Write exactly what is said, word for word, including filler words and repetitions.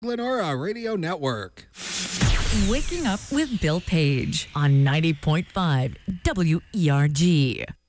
Glenora Radio Network. Waking Up with Bill Page on ninety point five W E R G.